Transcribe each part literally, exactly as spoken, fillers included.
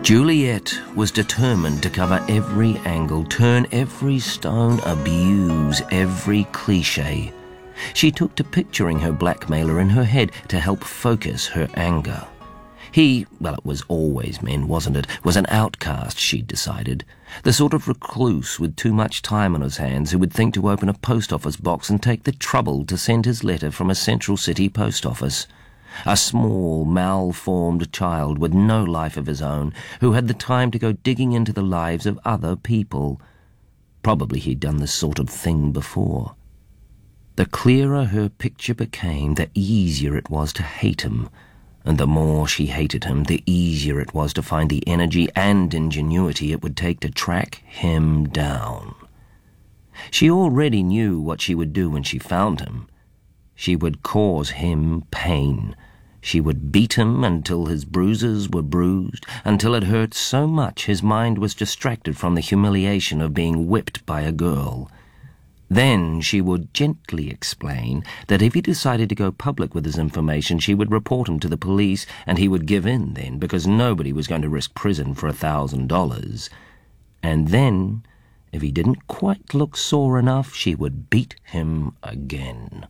Juliet was determined to cover every angle, turn every stone, abuse every cliché. She took to picturing her blackmailer in her head to help focus her anger. He, well, it was always men, wasn't it, was an outcast, she'd decided. The sort of recluse with too much time on his hands who would think to open a post office box and take the trouble to send his letter from a central city post office. A small, malformed child with no life of his own, who had the time to go digging into the lives of other people. Probably he'd done this sort of thing before. The clearer her picture became, the easier it was to hate him, and the more she hated him, the easier it was to find the energy and ingenuity it would take to track him down. She already knew what she would do when she found him. She would cause him pain. She would beat him until his bruises were bruised, until it hurt so much his mind was distracted from the humiliation of being whipped by a girl. Then she would gently explain that if he decided to go public with his information, she would report him to the police, and he would give in then, because nobody was going to risk prison for a thousand dollars. And then, if he didn't quite look sore enough, she would beat him again.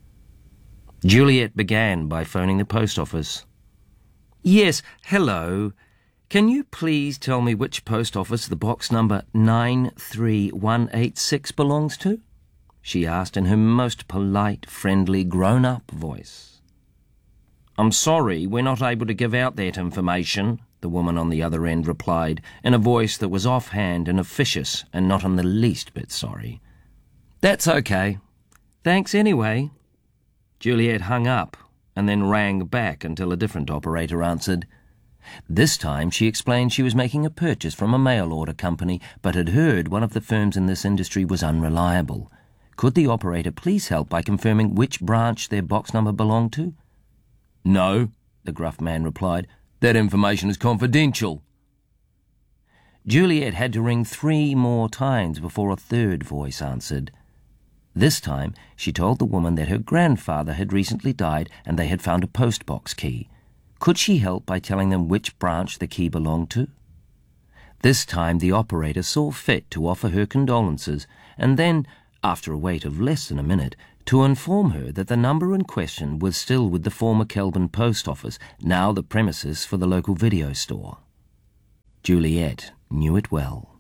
Juliet began by phoning the post office. "Yes, hello. Can you please tell me which post office the box number nine three one eight six belongs to?" she asked in her most polite, friendly, grown-up voice. "I'm sorry, we're not able to give out that information," the woman on the other end replied, in a voice that was offhand and officious and not in the least bit sorry. "That's okay. Thanks anyway." Juliet hung up and then rang back until a different operator answered. This time she explained she was making a purchase from a mail-order company, but had heard one of the firms in this industry was unreliable. Could the operator please help by confirming which branch their box number belonged to? "No," the gruff man replied. "That information is confidential." Juliet had to ring three more times before a third voice answered. This time she told the woman that her grandfather had recently died and they had found a postbox key. Could she help by telling them which branch the key belonged to? This time the operator saw fit to offer her condolences and then, after a wait of less than a minute, to inform her that the number in question was still with the former Kelburn post office, now the premises for the local video store. Juliet knew it well.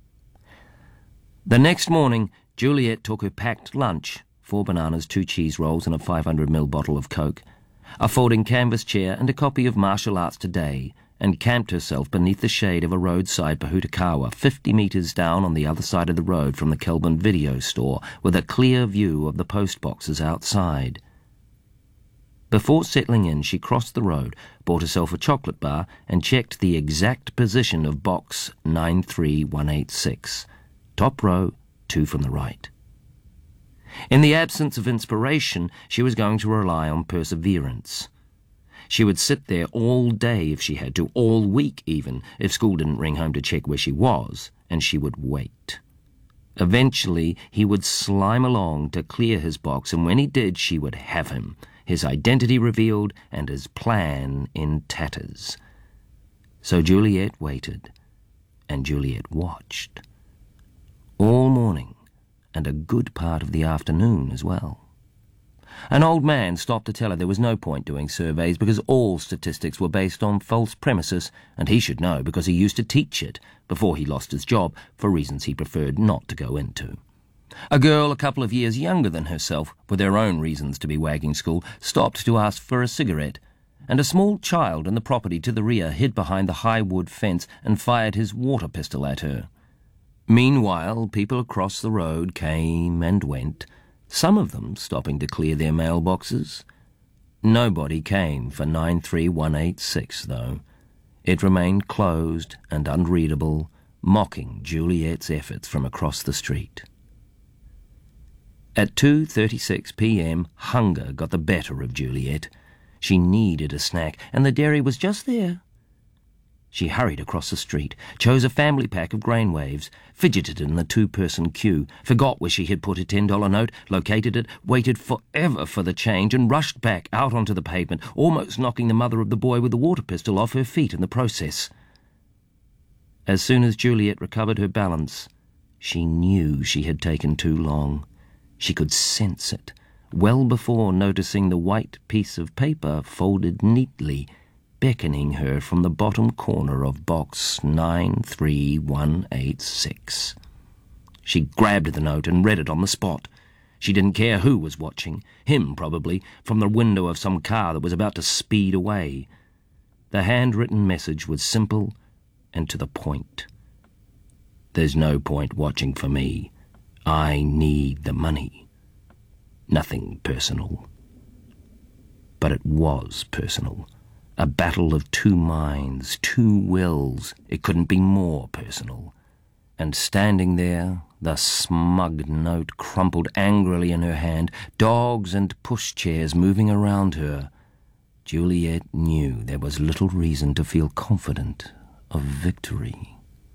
The next morning, Juliet took her packed lunch, four bananas, two cheese rolls and a five hundred milliliter bottle of Coke, a folding canvas chair and a copy of Martial Arts Today, and camped herself beneath the shade of a roadside Pohutukawa, fifty metres down on the other side of the road from the Kelburn video store, with a clear view of the post boxes outside. Before settling in, she crossed the road, bought herself a chocolate bar, and checked the exact position of box nine three one eight six. Top row, two from the right. In the absence of inspiration, she was going to rely on perseverance. She would sit there all day if she had to, all week even, if school didn't ring home to check where she was, and she would wait. Eventually, he would slime along to clear his box, and when he did, she would have him, his identity revealed and his plan in tatters. So Juliet waited, and Juliet watched. All morning, and a good part of the afternoon as well. An old man stopped to tell her there was no point doing surveys because all statistics were based on false premises, and he should know because he used to teach it before he lost his job for reasons he preferred not to go into. A girl a couple of years younger than herself, with her own reasons to be wagging school, stopped to ask for a cigarette, and a small child in the property to the rear hid behind the high wood fence and fired his water pistol at her. Meanwhile, people across the road came and went, some of them stopping to clear their mailboxes. Nobody came for nine three one eight six, though. It remained closed and unreadable, mocking Juliet's efforts from across the street. At two thirty-six p m, hunger got the better of Juliet. She needed a snack, and the dairy was just there. She hurried across the street, chose a family pack of grain waves, fidgeted in the two-person queue, forgot where she had put her ten-dollar note, located it, waited forever for the change, and rushed back out onto the pavement, almost knocking the mother of the boy with the water pistol off her feet in the process. As soon as Juliet recovered her balance, she knew she had taken too long. She could sense it, well before noticing the white piece of paper folded neatly, beckoning her from the bottom corner of box nine three one eight six. She grabbed the note and read it on the spot. She didn't care who was watching, him probably, from the window of some car that was about to speed away. The handwritten message was simple and to the point. There's no point watching for me. I need the money. Nothing personal. But it was personal. A battle of two minds, two wills. It couldn't be more personal. And standing there, the smug note crumpled angrily in her hand, dogs and pushchairs moving around her, Juliet knew there was little reason to feel confident of victory.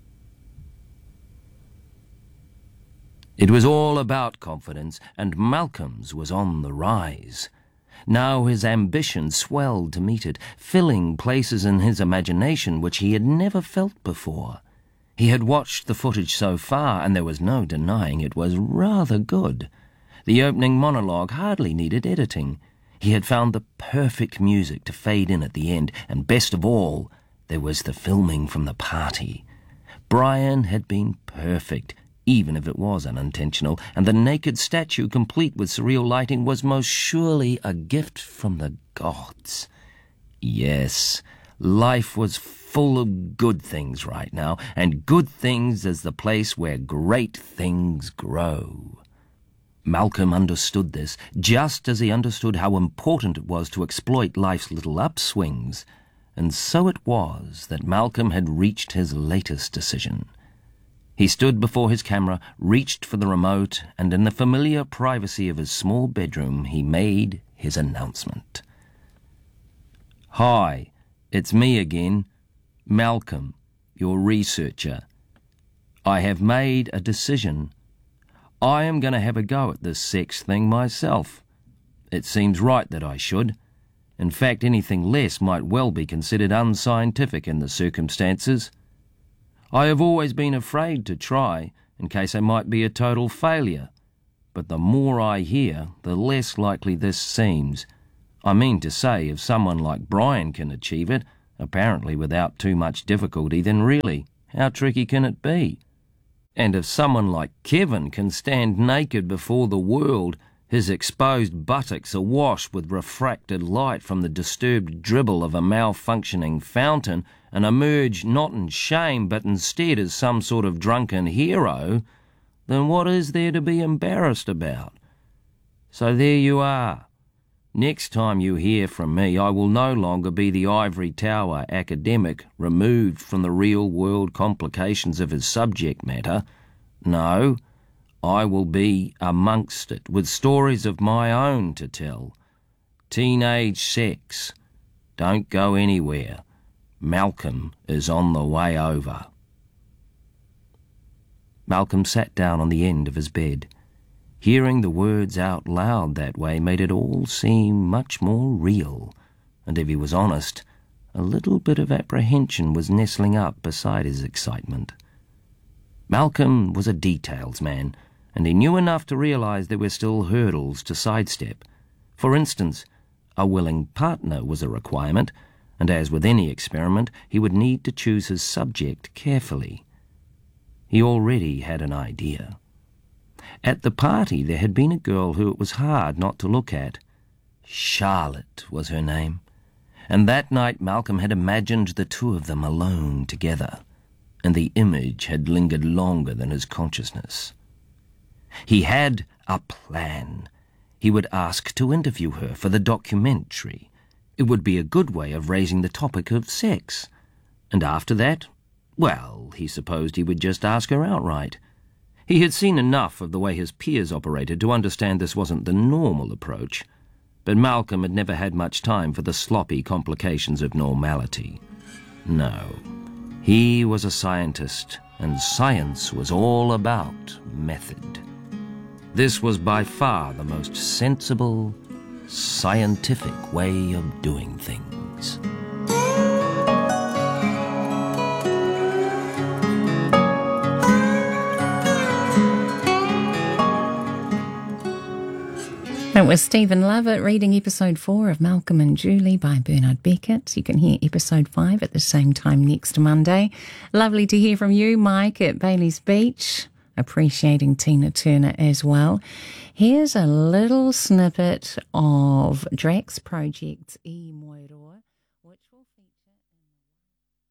It was all about confidence, and Malcolm's was on the rise. Now his ambition swelled to meet it, filling places in his imagination which he had never felt before. He had watched the footage so far, and there was no denying it was rather good. The opening monologue hardly needed editing. He had found the perfect music to fade in at the end, and best of all, there was the filming from the party. Brian had been perfect, even if it was unintentional, and the naked statue complete with surreal lighting was most surely a gift from the gods. Yes, life was full of good things right now, and good things is the place where great things grow. Malcolm understood this, just as he understood how important it was to exploit life's little upswings, and so it was that Malcolm had reached his latest decision. He stood before his camera, reached for the remote, and in the familiar privacy of his small bedroom he made his announcement. Hi, it's me again, Malcolm, your researcher. I have made a decision. I am going to have a go at this sex thing myself. It seems right that I should. In fact, anything less might well be considered unscientific in the circumstances. I have always been afraid to try, in case I might be a total failure. But the more I hear, the less likely this seems. I mean to say, if someone like Brian can achieve it, apparently without too much difficulty, then really, how tricky can it be? And if someone like Kevin can stand naked before the world, his exposed buttocks awash with refracted light from the disturbed dribble of a malfunctioning fountain, and emerge not in shame but instead as some sort of drunken hero, then what is there to be embarrassed about? So there you are. Next time you hear from me, I will no longer be the ivory tower academic removed from the real-world complications of his subject matter. No, I will be amongst it, with stories of my own to tell. Teenage sex. Don't go anywhere. Malcolm is on the way over. Malcolm sat down on the end of his bed. Hearing the words out loud that way made it all seem much more real, and if he was honest, a little bit of apprehension was nestling up beside his excitement. Malcolm was a details man, and he knew enough to realize there were still hurdles to sidestep. For instance, a willing partner was a requirement, and as with any experiment, he would need to choose his subject carefully. He already had an idea. At the party there had been a girl who it was hard not to look at. Charlotte was her name, and that night Malcolm had imagined the two of them alone together, and the image had lingered longer than his consciousness. He had a plan. He would ask to interview her for the documentary. It would be a good way of raising the topic of sex. And after that, well, he supposed he would just ask her outright. He had seen enough of the way his peers operated to understand this wasn't the normal approach, but Malcolm had never had much time for the sloppy complications of normality. No, he was a scientist, and science was all about method. This was by far the most sensible, scientific way of doing things. It was Stephen Lovett reading episode four of Malcolm and Julie by Bernard Beckett. You can hear episode five at the same time next Monday. Lovely to hear from you, Mike, at Bailey's Beach. Appreciating Tina Turner as well. Here's a little snippet of Drax Project's E Moeroa.